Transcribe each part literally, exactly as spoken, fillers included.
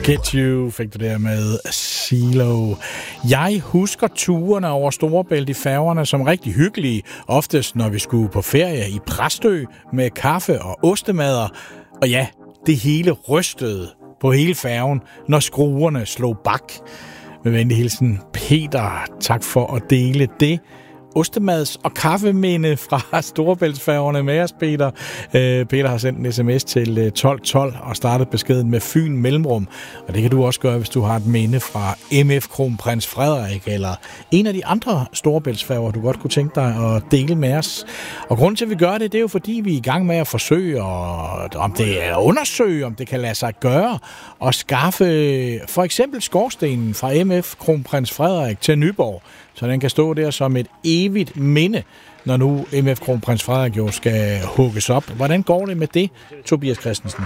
Get You fik du der med Silo. Jeg husker turene over Storebælt i færgerne som rigtig hyggelige, oftest når vi skulle på ferie i Præstø med kaffe og ostemader. Og ja, det hele rystede på hele færgen, når skruerne slog bak. Med venlig hilsen, Peter. Tak for at dele det ostemads- og kaffeminde fra Storebæltsfærgerne med os, Peter. Øh, Peter har sendt en sms til tolv tolv og startet beskeden med Fyn Mellemrum. Og det kan du også gøre, hvis du har et minde fra M F Kronprins Frederik eller en af de andre Storebæltsfærger, du godt kunne tænke dig at dele med os. Og grunden til, at vi gør det, det er jo fordi, vi er i gang med at forsøge, og, om det er at undersøge, om det kan lade sig gøre, og skaffe for eksempel skorstenen fra M F Kronprins Frederik til Nyborg, så den kan stå der som et evigt minde, når nu M F Kronprins Frederik jo skal hugges op. Hvordan går det med det, Tobias Christensen?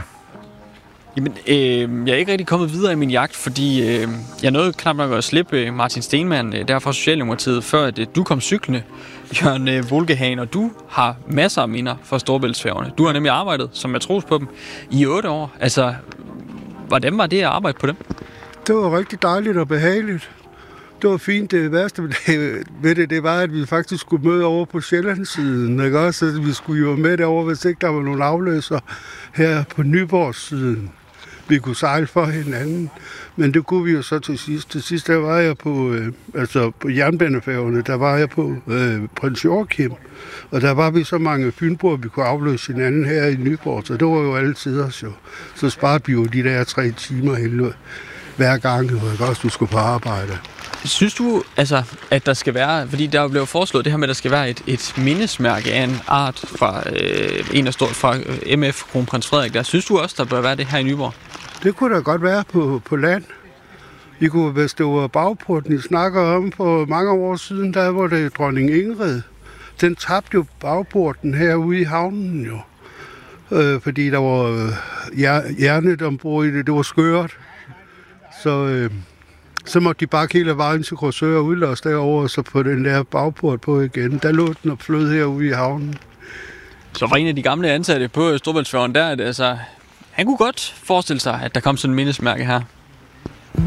Jamen, øh, jeg er ikke rigtig kommet videre i min jagt, fordi øh, jeg nåede knap nok at slippe Martin Stenmann, øh, der fra Socialdemokratiet, før at, øh, du kom cyklende, Jørgen øh, Volkehagen, og du har masser af minder fra Storebæltsfærgerne. Du har nemlig arbejdet som matros på dem i otte år. Altså, hvordan var det at arbejde på dem? Det var rigtig dejligt og behageligt. Det var fint. Det værste ved det, det var, at vi faktisk skulle møde over på Sjællandssiden. Ikke også? Så vi skulle jo med derover, hvis ikke der var nogen afløser her på Nyborgssiden. Vi kunne sejle for hinanden. Men det kunne vi jo så til sidst. Til sidst der var jeg på, øh, altså på jernbanefærgerne, der var jeg på øh, Prins Joachim. Og der var vi så mange fynboer, vi kunne afløse hinanden her i Nyborg. Så det var jo alle tider så. Så sparede vi jo de der tre timer hele hver gang, og også du skulle på arbejde. Synes du, altså, at der skal være, fordi der blev foreslået det her med, at der skal være et, et mindesmærke af en art fra øh, en af stort fra øh, M F Kronprins Frederik, der synes du også, der bør være det her i Nyborg? Det kunne da godt være på, på land. I kunne, hvis det var bagporten, I snakker om for mange år siden, der var det dronning Ingrid. Den tabte jo bagporten herude i havnen jo. Øh, fordi der var øh, hjernet ombord i det, det var skørt. Så... Øh, Så måtte de bakke hele vejen til Korsør og udlåse derovre, og så på den der bagport på igen. Der lå den og flød herude i havnen. Så var en af de gamle ansatte på Storebæltsfærgen der, at altså, han kunne godt forestille sig, at der kom sådan en mindesmærke her.